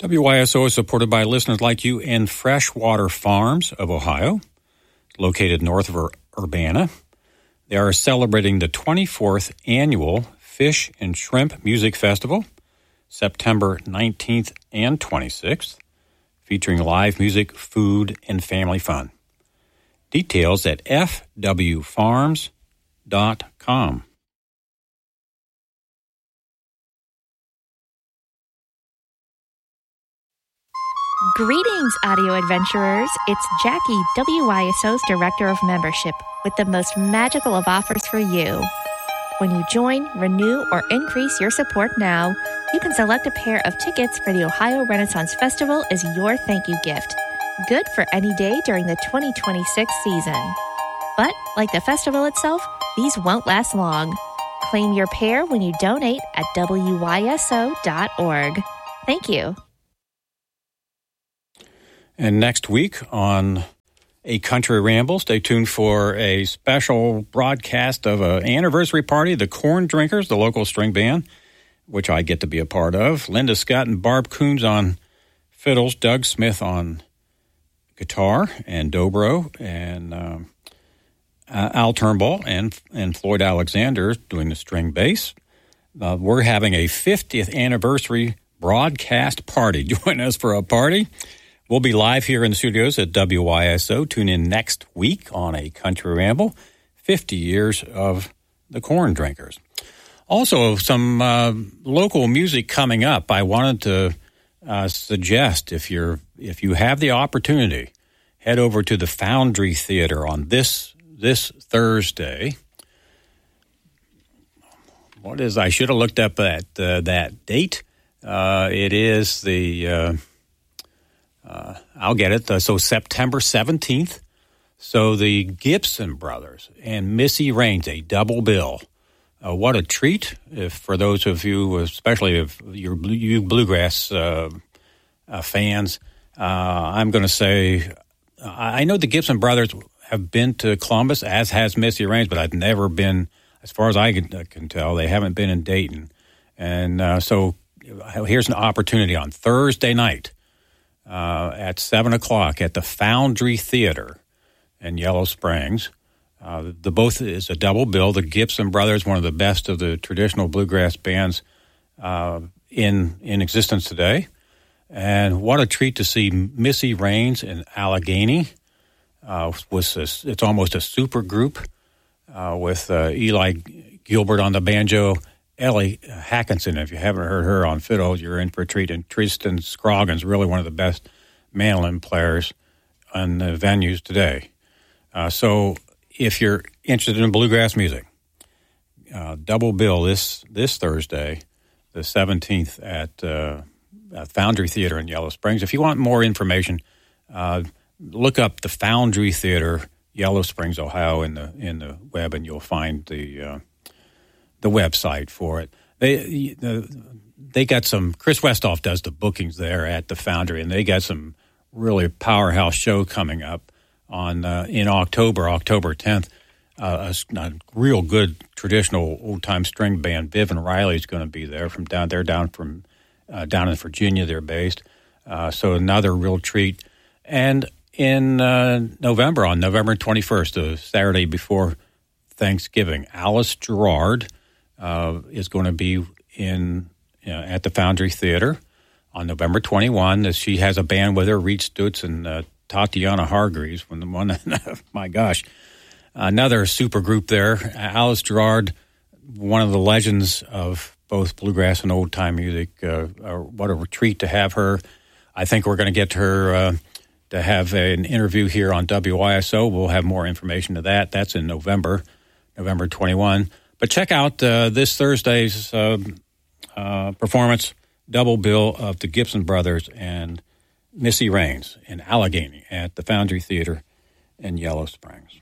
WYSO is supported by listeners like you and Freshwater Farms of Ohio, located north of Urbana. They are celebrating the 24th Annual Fish and Shrimp Music Festival, September 19th and 26th, featuring live music, food, and family fun. Details at fwfarms.com. Greetings, audio adventurers. It's Jackie, WYSO's Director of Membership, with the most magical of offers for you. When you join, renew, or increase your support now, you can select a pair of tickets for the Ohio Renaissance Festival as your thank you gift. Good for any day during the 2026 season. But, like the festival itself, these won't last long. Claim your pair when you donate at WYSO.org. Thank you. And next week on A Country Ramble, stay tuned for a special broadcast of an anniversary party, the Corn Drinkers, the local string band, which I get to be a part of. Linda Scott and Barb Coons on fiddles, Doug Smith on guitar and dobro, and Al Turnbull and Floyd Alexander doing the string bass. We're having a 50th anniversary broadcast party. Join us for a party. We'll be live here in the studios at WYSO. Tune in next week on A Country Ramble, 50 years of the Corn Drinkers. Also, some local music coming up. I wanted to suggest, if you have the opportunity, head over to the Foundry Theater on this Thursday. I should have looked up that date. It is the... I'll get it. So September 17th. So the Gibson Brothers and Missy Raines, a double bill. What a treat for those of you, especially if you bluegrass fans. I'm going to say, I know the Gibson Brothers have been to Columbus, as has Missy Raines, but I've never been, as far as I can tell, they haven't been in Dayton. And so here's an opportunity on Thursday night. At 7 o'clock at the Foundry Theater in Yellow Springs. The both is a double bill. The Gibson Brothers, one of the best of the traditional bluegrass bands in existence today. And what a treat to see Missy Raines in Allegheny. It's almost a super group with Eli Gilbert on the banjo. Ellie Hackinson, if you haven't heard her on fiddle, you're in for a treat. And Tristan Scroggins, really one of the best mandolin players on the venues today. So if you're interested in bluegrass music, double bill this Thursday, the 17th at Foundry Theater in Yellow Springs. If you want more information, look up the Foundry Theater, Yellow Springs, Ohio, in the web, and you'll find the website for it. They got some. Chris Westhoff does the bookings there at the Foundry, and they got some really powerhouse show coming up on in October 10th. A real good traditional old time string band. Viv and Riley is going to be there from down in Virginia. They're based, so another real treat. And in November, on November 21st, the Saturday before Thanksgiving, Alice Gerard is going to be at the Foundry Theater on November 21. She has a band with her, Reed Stutz and Tatiana Hargreaves. My gosh, another super group there. Alice Gerard, one of the legends of both bluegrass and old-time music. What a treat to have her. I think we're going to get her to have an interview here on WYSO. We'll have more information to that. That's in November 21. But check out this Thursday's performance, double bill of the Gibson Brothers and Missy Raines in Allegheny at the Foundry Theater in Yellow Springs.